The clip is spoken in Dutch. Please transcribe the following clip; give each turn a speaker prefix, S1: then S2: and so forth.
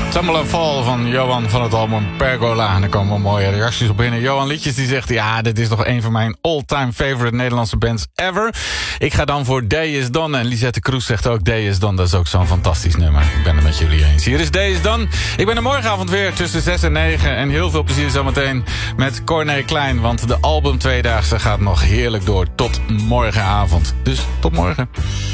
S1: Tumble and Fall van Johan van het album Pergola. En er komen wel mooie reacties op binnen. Johan Liedjes die zegt... ja, dit is nog een van mijn all-time favorite Nederlandse bands ever. Ik ga dan voor Day is Done. En Lisette Kroes zegt ook Day is Done. Dat is ook zo'n fantastisch nummer. Ik ben het met jullie eens. Hier is Day is Done. Ik ben er morgenavond weer tussen 6 en 9. En heel veel plezier zometeen met Corné Klein. Want de album Tweedaagse gaat nog heerlijk door tot morgenavond. Dus tot morgen.